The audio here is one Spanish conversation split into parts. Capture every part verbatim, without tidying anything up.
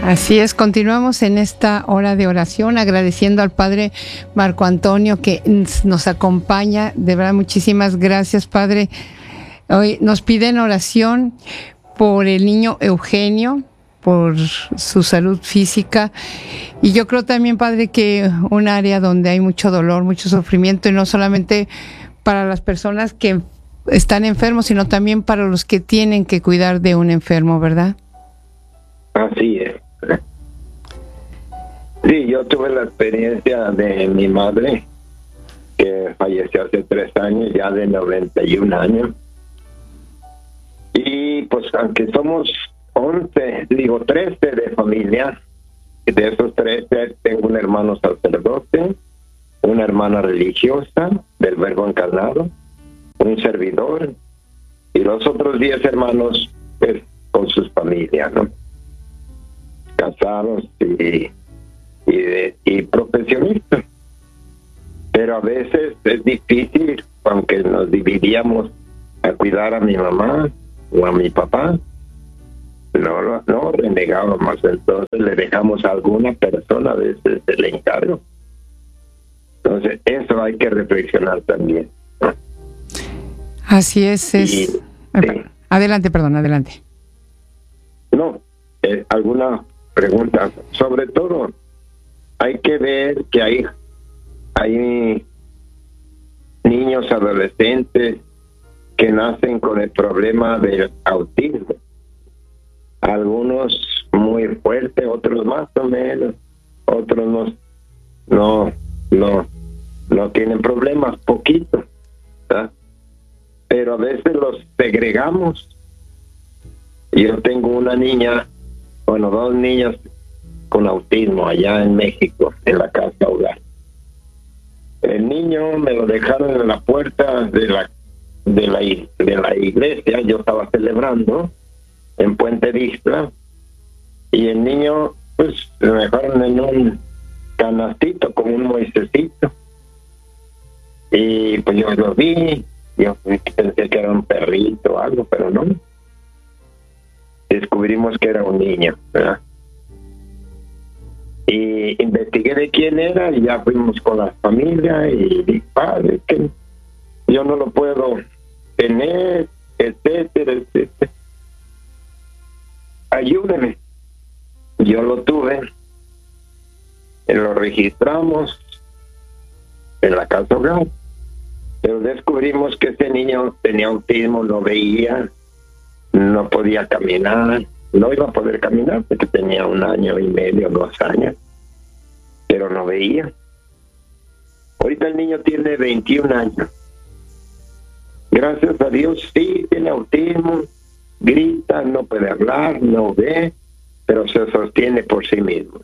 Así es, continuamos en esta hora de oración agradeciendo al Padre Marco Antonio que nos acompaña. De verdad, muchísimas gracias, Padre. Hoy nos piden oración por el niño Eugenio, por su salud física. Y yo creo también, Padre, que un área donde hay mucho dolor, mucho sufrimiento, y no solamente para las personas que están enfermos, sino también para los que tienen que cuidar de un enfermo, ¿verdad? Así es. Sí, yo tuve la experiencia de mi madre, que falleció hace tres años, ya de noventa y un años. Y pues aunque somos once, digo trece de familia, de esos trece tengo un hermano sacerdote, una hermana religiosa del Verbo Encarnado, un servidor, y los otros diez hermanos pues, con sus familias, ¿no? Casados y, y, de, y profesionistas. Pero a veces es difícil, aunque nos dividíamos a cuidar a mi mamá o a mi papá, no, no renegábamos, entonces le dejamos a alguna persona a veces el encargo. Entonces eso hay que reflexionar también, ¿no? Así es. es... Y, sí. Adelante, perdón, adelante. No, eh, alguna pregunta. Sobre todo, hay que ver que hay, hay niños adolescentes que nacen con el problema del autismo. Algunos muy fuertes, otros más o menos, otros no, no, no, no tienen problemas, poquito, ¿verdad? Pero a veces los segregamos. Yo tengo una niña, bueno, dos niñas con autismo allá en México, en la casa hogar. El niño me lo dejaron en la puerta de la de la, de la iglesia, yo estaba celebrando en Puente Vista, y el niño, pues, me dejaron en un canastito con un moisecito, y pues yo lo vi, yo pensé que era un perrito o algo, pero no. Descubrimos que era un niño, ¿verdad? Y investigué de quién era, y ya fuimos con la familia, y dije, padre, que yo no lo puedo tener, etcétera, etcétera. Ayúdeme. Yo lo tuve, lo registramos en la casa hogar, pero descubrimos que ese niño tenía autismo, no veía, no podía caminar, no iba a poder caminar porque tenía un año y medio, dos años, pero no veía. Ahorita el niño tiene veintiún años. Gracias a Dios, sí, tiene autismo, grita, no puede hablar, no ve, pero se sostiene por sí mismo.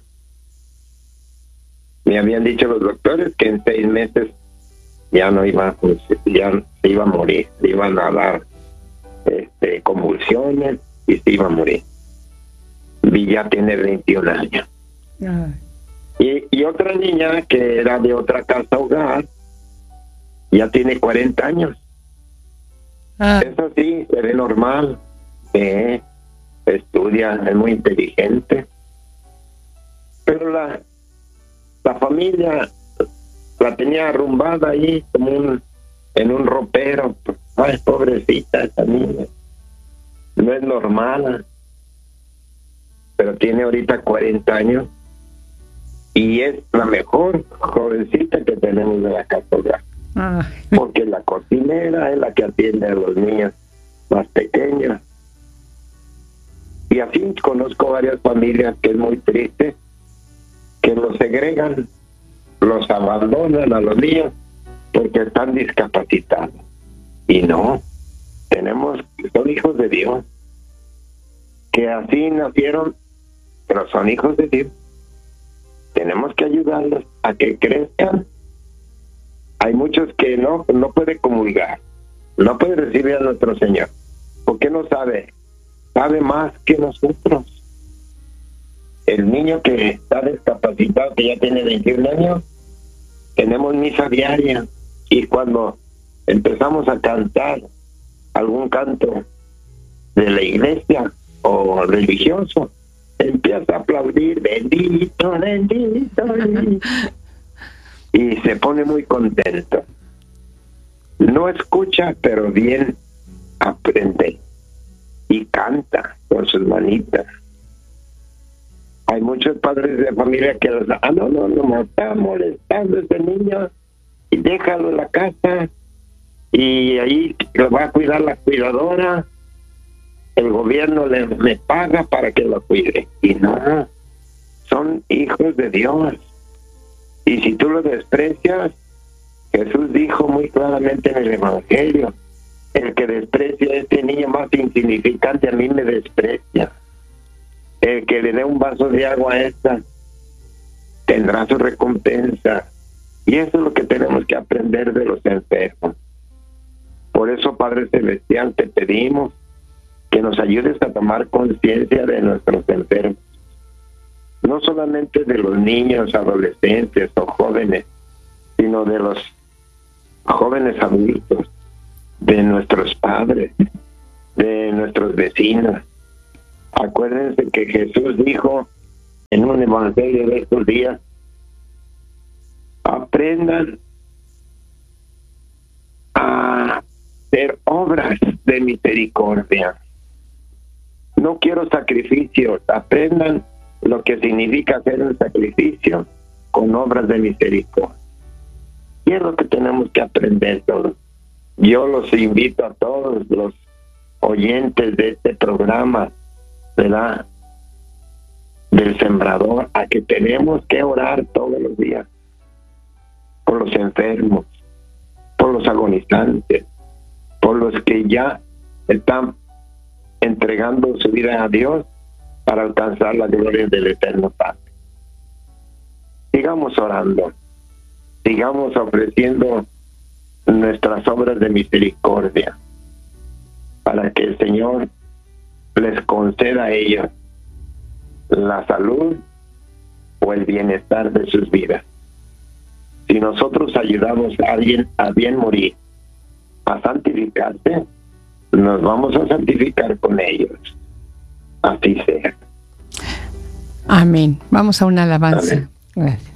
Me habían dicho los doctores que en seis meses ya no iba, ya se iba a morir, le iban a dar este, convulsiones y se iba a morir. Y ya tiene veintiún años. Y, y otra niña que era de otra casa hogar, ya tiene cuarenta años. Ah. Eso sí, se ve normal, eh, estudia, es muy inteligente. Pero la, la familia la tenía arrumbada ahí como un, en un ropero. Ay, pobrecita esa niña. No es normal. Pero tiene ahorita cuarenta años y es la mejor jovencita que tenemos de la casa hogar. Ah. Porque la cocinera es la que atiende a los niños más pequeños. Y así conozco varias familias que es muy triste, que los segregan, los abandonan a los niños porque están discapacitados. Y no, tenemos, son hijos de Dios, que así nacieron, pero son hijos de Dios. Tenemos que ayudarlos a que crezcan. Hay muchos que no, no pueden comulgar, no pueden recibir a nuestro Señor, porque no sabe, sabe más que nosotros. El niño que está discapacitado, que ya tiene veintiún años, tenemos misa diaria, y cuando empezamos a cantar algún canto de la iglesia o religioso, empieza a aplaudir, bendito, bendito, bendito, y se pone muy contento. No escucha, pero bien aprende y canta con sus manitas. Hay muchos padres de familia que los, ah, no, no, no, me está molestando ese niño y déjalo en la casa y ahí lo va a cuidar la cuidadora, el gobierno le, me paga para que lo cuide. Y no, son hijos de Dios. Y si tú lo desprecias, Jesús dijo muy claramente en el Evangelio, el que desprecia a este niño más insignificante a mí me desprecia. El que le dé un vaso de agua a esta tendrá su recompensa. Y eso es lo que tenemos que aprender de los enfermos. Por eso, Padre Celestial, te pedimos que nos ayudes a tomar conciencia de nuestros enfermos. No solamente de los niños, adolescentes o jóvenes, sino de los jóvenes adultos, de nuestros padres, de nuestros vecinos. Acuérdense que Jesús dijo en un evangelio de estos días, aprendan a hacer obras de misericordia. No quiero sacrificios, aprendan lo que significa hacer un sacrificio con obras de misericordia. Y es lo que tenemos que aprender todos. Yo los invito a todos los oyentes de este programa, ¿verdad?, del Sembrador, a que tenemos que orar todos los días por los enfermos, por los agonizantes, por los que ya están entregando su vida a Dios para alcanzar la gloria del Eterno Padre. Sigamos orando, sigamos ofreciendo nuestras obras de misericordia para que el Señor les conceda a ellos la salud o el bienestar de sus vidas. Si nosotros ayudamos a alguien a bien morir, a santificarse, nos vamos a santificar con ellos. Así sea. Amén. Vamos a una alabanza. Amén. Gracias.